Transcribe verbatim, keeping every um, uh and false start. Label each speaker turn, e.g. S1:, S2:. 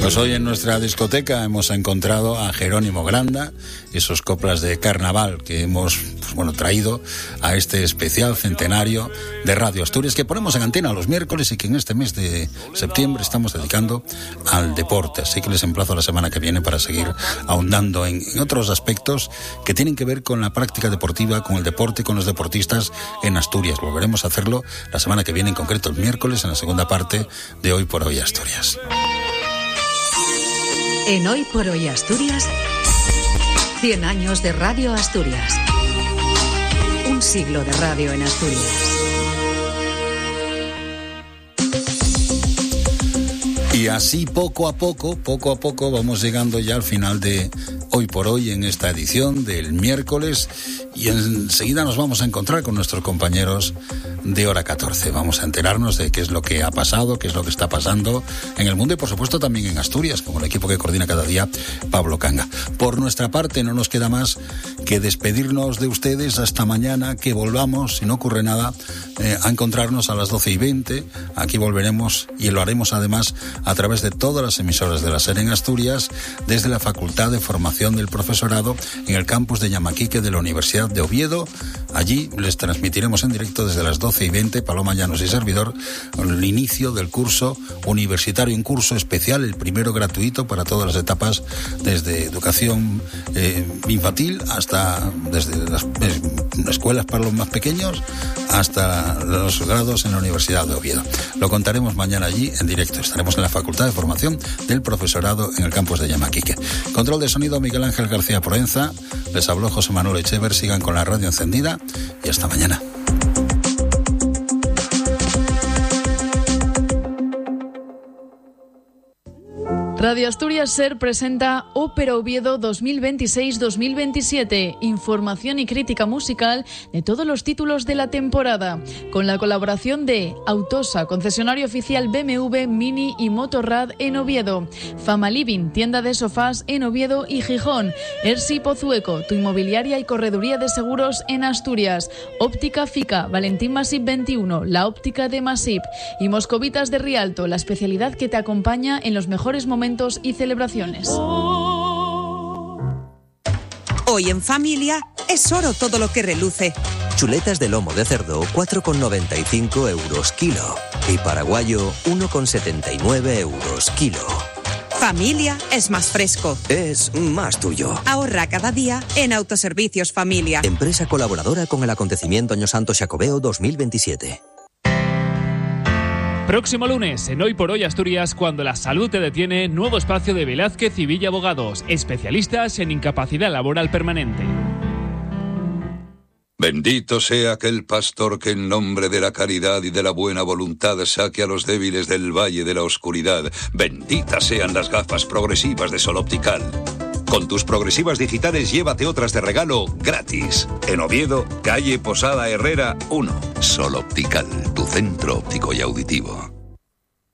S1: Pues hoy en nuestra discoteca hemos encontrado a Jerónimo Granda, esos coplas de carnaval que hemos pues bueno, traído a este especial centenario de Radio Asturias que ponemos en antena los miércoles y que en este mes de septiembre estamos dedicando al deporte. Así que les emplazo la semana que viene para seguir ahondando en, en otros aspectos que tienen que ver con la práctica deportiva, con el deporte y con los deportistas en Asturias. Volveremos a hacerlo la semana que viene, en concreto el miércoles, en la segunda parte de Hoy por Hoy Asturias.
S2: En Hoy por Hoy Asturias, cien años de Radio Asturias. Un siglo de radio en Asturias.
S1: Y así poco a poco, poco a poco vamos llegando ya al final de Hoy por Hoy en esta edición del miércoles y enseguida nos vamos a encontrar con nuestros compañeros de Hora catorce. Vamos a enterarnos de qué es lo que ha pasado, qué es lo que está pasando en el mundo y por supuesto también en Asturias, como el equipo que coordina cada día Pablo Canga. Por nuestra parte no nos queda más que despedirnos de ustedes hasta mañana, que volvamos, si no ocurre nada, eh, a encontrarnos a las doce y veinte. Aquí volveremos y lo haremos además a través de todas las emisoras de la SER en Asturias, desde la Facultad de Formación del Profesorado en el campus de Llamaquique de la Universidad de Oviedo. Allí les transmitiremos en directo desde las doce y veinte, Paloma Llanos y servidor, el inicio del curso universitario, un curso especial, el primero gratuito para todas las etapas, desde educación eh, infantil hasta desde las eh, escuelas para los más pequeños hasta los grados en la Universidad de Oviedo. Lo contaremos mañana allí en directo. Estaremos en la Facultad de Formación del Profesorado en el campus de Llamaquique. Control de sonido Miguel Ángel García Proenza. Les habló José Manuel Echever. Sigan con la radio encendida y hasta mañana.
S3: Radio Asturias SER presenta Ópera Oviedo dos mil veintiséis dos mil veintisiete, información y crítica musical de todos los títulos de la temporada, con la colaboración de Autosa, concesionario oficial B M W, Mini y Motorrad en Oviedo, Fama Living, tienda de sofás en Oviedo y Gijón, Ersi Pozueco, tu inmobiliaria y correduría de seguros en Asturias, Óptica Fica, Valentín Masip veintiuno, la óptica de Masip y Moscovitas de Rialto, la especialidad que te acompaña en los mejores momentos y celebraciones.
S4: Hoy en familia es oro todo lo que reluce.
S5: Chuletas de lomo de cerdo, cuatro con noventa y cinco euros kilo. Y paraguayo, uno con setenta y nueve euros kilo.
S4: Familia es más fresco.
S5: Es más tuyo.
S4: Ahorra cada día en Autoservicios Familia.
S5: Empresa colaboradora con el acontecimiento Año Santo Xacobeo dos mil veintisiete.
S6: Próximo lunes, en Hoy por Hoy Asturias, cuando la salud te detiene, nuevo espacio de Velázquez y Villa Abogados, especialistas en incapacidad laboral permanente.
S7: Bendito sea aquel pastor que en nombre de la caridad y de la buena voluntad saque a los débiles del valle de la oscuridad. Benditas sean las gafas progresivas de Sol Optical. Con tus progresivas digitales llévate otras de regalo gratis. En Oviedo, calle Posada Herrera uno. Sol Optical, tu centro óptico y auditivo.